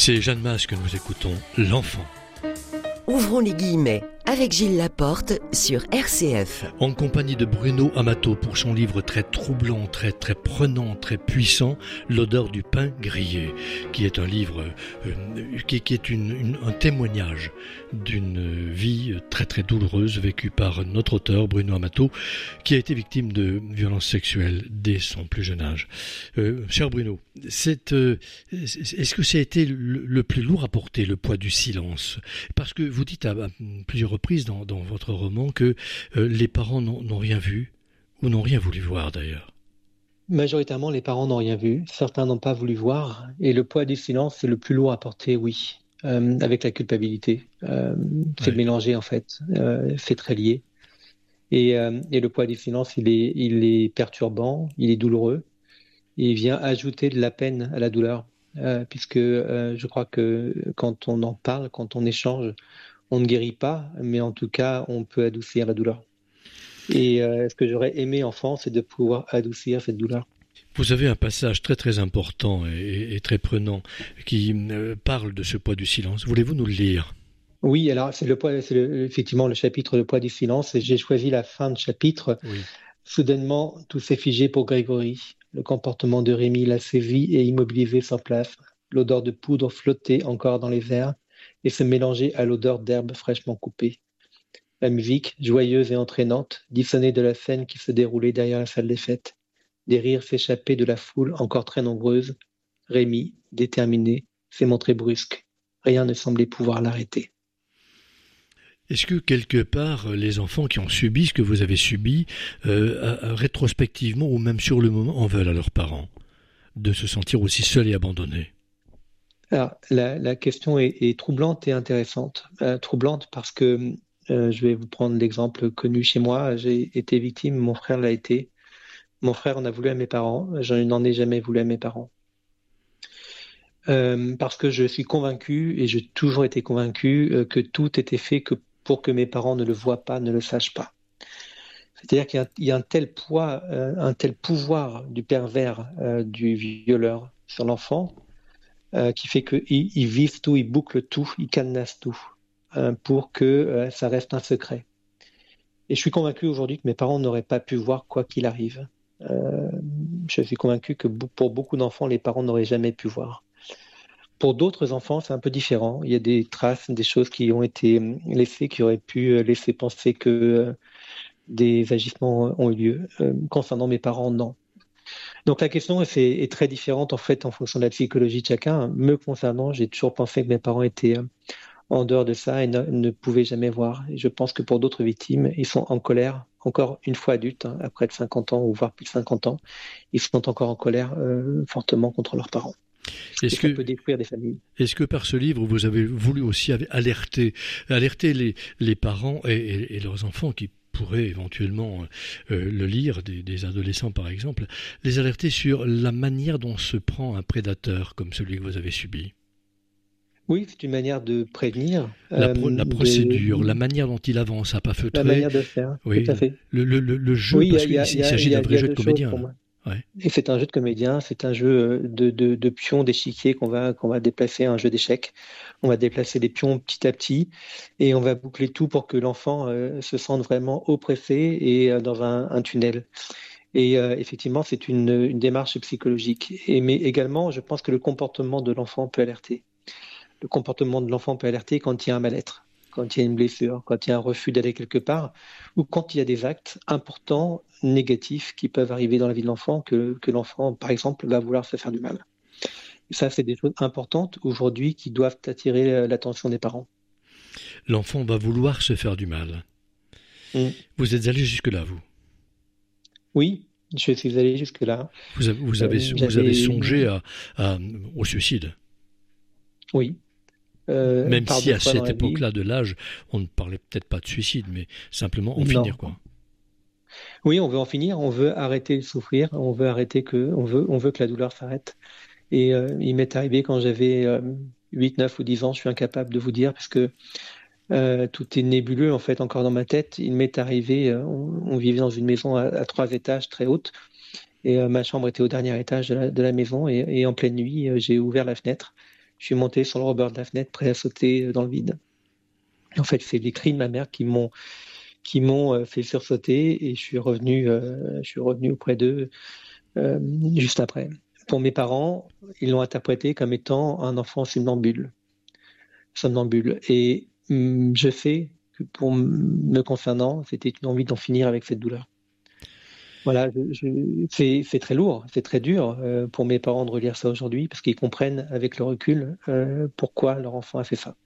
C'est Jeanne Mas que nous écoutons, L'Enfant. Ouvrons les guillemets avec Gilles Laporte sur RCF. En compagnie de Bruno Amato pour son livre très troublant, très prenant, très puissant, L'odeur du pain grillé, qui est un livre qui est un témoignage d'une vie très douloureuse vécue par notre auteur Bruno Amato, qui a été victime de violences sexuelles dès son plus jeune âge. Cher Bruno, est-ce que ça a été le plus lourd à porter, le poids du silence? Parce que vous dites à plusieurs reprises dans votre roman que les parents n'ont rien vu ou n'ont rien voulu voir d'ailleurs. Majoritairement, les parents n'ont rien vu, certains n'ont pas voulu voir, et le poids du silence, c'est le plus lourd à porter, oui, avec la culpabilité. C'est mélangé en fait, c'est très lié. Et le poids du silence, il est perturbant, il est douloureux, et il vient ajouter de la peine à la douleur, puisque je crois que quand on en parle, quand on échange, on ne guérit pas, mais en tout cas, on peut adoucir la douleur. Et ce que j'aurais aimé enfant, c'est de pouvoir adoucir cette douleur. Vous avez un passage très important et très prenant qui parle de ce poids du silence. Voulez-vous nous le lire ? Oui, alors c'est effectivement le chapitre Le poids du silence. Et j'ai choisi la fin de chapitre. Oui. Soudainement, tout s'est figé pour Grégory. Le comportement de Rémi l'a saisi et immobilisé sur place. L'odeur de poudre flottait encore dans les airs et se mélangeait à l'odeur d'herbes fraîchement coupées. La musique, joyeuse et entraînante, dissonnait de la scène qui se déroulait derrière la salle des fêtes. Des rires s'échappaient de la foule encore très nombreuse. Rémi, déterminé, s'est montré brusque. Rien ne semblait pouvoir l'arrêter. Est-ce que quelque part, les enfants qui ont subi ce que vous avez subi, rétrospectivement ou même sur le moment, en veulent à leurs parents de se sentir aussi seuls et abandonnés? Alors, la question est troublante et intéressante. Troublante parce que, je vais vous prendre l'exemple connu chez moi, j'ai été victime, mon frère l'a été. Mon frère en a voulu à mes parents, je n'en ai jamais voulu à mes parents. Parce que je suis convaincu, et j'ai toujours été convaincu, que tout était fait pour que mes parents ne le voient pas, ne le sachent pas. C'est-à-dire qu'il y a un tel poids, un tel pouvoir du pervers, du violeur sur l'enfant, qui fait qu'il vise tout, il boucle tout, il cadenasse tout, pour que ça reste un secret. Et je suis convaincu aujourd'hui que mes parents n'auraient pas pu voir quoi qu'il arrive. Je suis convaincu que pour beaucoup d'enfants, les parents n'auraient jamais pu voir. Pour d'autres enfants, c'est un peu différent. Il y a des traces, des choses qui ont été laissées, qui auraient pu laisser penser que des agissements ont eu lieu. Concernant mes parents, non. Donc la question est très différente en fait en fonction de la psychologie de chacun. Me concernant, j'ai toujours pensé que mes parents étaient en dehors de ça et ne pouvaient jamais voir. Et je pense que pour d'autres victimes, ils sont en colère, encore une fois adultes, après de 50 ans ou voire plus de 50 ans, ils sont encore en colère fortement contre leurs parents. Ça peut détruire des familles. Est-ce que par ce livre, vous avez voulu aussi alerter les parents et leurs enfants qui pourraient éventuellement le lire, des adolescents par exemple, les alerter sur la manière dont se prend un prédateur comme celui que vous avez subi? Oui, c'est une manière de prévenir. La procédure, la manière dont il avance à pas feutrer. La manière de faire, oui, tout à fait. Le jeu, oui, parce qu'il s'agit d'un vrai jeu de comédien. Ouais. Et c'est un jeu de comédien, c'est un jeu de pions d'échiquier qu'on va déplacer, un jeu d'échecs. On va déplacer les pions petit à petit et on va boucler tout pour que l'enfant se sente vraiment oppressé et dans un tunnel. Et effectivement, c'est une démarche psychologique. Mais également, je pense que le comportement de l'enfant peut alerter. Le comportement de l'enfant peut alerter quand il y a un mal-être, quand il y a une blessure, quand il y a un refus d'aller quelque part, ou quand il y a des actes importants, négatifs, qui peuvent arriver dans la vie de l'enfant, que l'enfant, par exemple, va vouloir se faire du mal. Et ça, c'est des choses importantes aujourd'hui qui doivent attirer l'attention des parents. L'enfant va vouloir se faire du mal. Vous êtes allé jusque-là, vous? Oui, je suis allé jusque-là. Vous avez songé au suicide? Oui. Même si à cette époque-là de l'âge, on ne parlait peut-être pas de suicide, mais simplement en finir, quoi. Oui, on veut en finir, on veut arrêter de souffrir, on veut que la douleur s'arrête. Et il m'est arrivé quand j'avais 8, 9 ou 10 ans, je suis incapable de vous dire, parce que tout est nébuleux en fait encore dans ma tête. Il m'est arrivé, on vivait dans une maison à 3 étages très haute, et ma chambre était au dernier étage de la maison, et en pleine nuit, j'ai ouvert la fenêtre. Je suis monté sur le rebord de la fenêtre, prêt à sauter dans le vide. Et en fait, c'est les cris de ma mère qui m'ont fait sursauter et je suis revenu auprès d'eux juste après. Pour mes parents, ils l'ont interprété comme étant un enfant somnambule. Et je sais que pour me concernant, c'était une envie d'en finir avec cette douleur. Voilà, c'est très lourd, c'est très dur pour mes parents de relire ça aujourd'hui parce qu'ils comprennent avec le recul pourquoi leur enfant a fait ça.